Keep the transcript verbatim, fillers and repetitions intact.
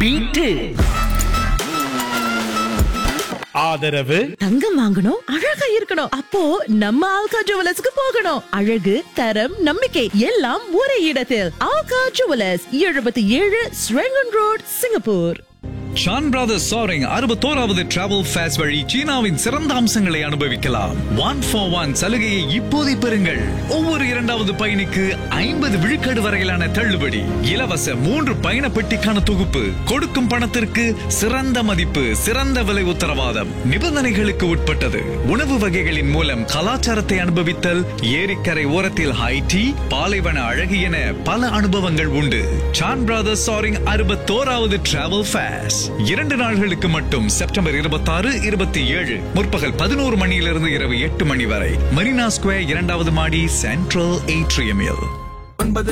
Beat. ஆதரவு தங்கம் வாங்கணும், அழகா இருக்கணும். அப்போ நம்ம ஆல்கா ஜுவல்லர்ஸ்க்கு போகணும். அழகு, தரம், நம்பிக்கை எல்லாம் ஒரே இடத்தில். ஆல்கா ஜுவல்லர்ஸ், எழுபத்தி ஏழு Serangoon road, Singapore. Shawn brothers சாரிங் அறுபத்தோராவது travel face வழி சீனாவின் சிறந்த அம்சங்களை அனுபவிக்கலாம். ஒன் ஃபார் ஒன் சலுகையை இப்போதை பெறுங்கள். ஒவ்வொரு இரண்டாவது பயணிக்கு ஐம்பது விழுக்காடு வரையிலான தள்ளுபடி, இலவச மூன்று பயண பெட்டிக்கான தொகுப்பு, கொடுக்கும் பணத்திற்கு சிறந்த மதிப்பு, சிறந்த விலை உத்தரவாதம். நிபந்தனைகளுக்கு உட்பட்டது. உணவு வகைகளின் மூலம் கலாச்சாரத்தை அனுபவித்தல், ஏரிக்கரை ஓரத்தில் ஹை டீ, பாலைவன அழகு என பல அனுபவங்கள் உண்டு. ஷான் பிரதர்ஸ் சாரிங் அறுபத்தோராவது டிராவல் ஃபேஸ் இரண்டு நாள்களுக்கு மட்டும். செப்டம்பர் இருபத்தாறு இருபத்தி ஏழு முற்பகல் பதினோரு மணியிலிருந்து இரவு எட்டு மணி வரை. மரீனா ஸ்கொயர் இரண்டாவது மாடி, சென்ட்ரல் ஏட்ரியமில்.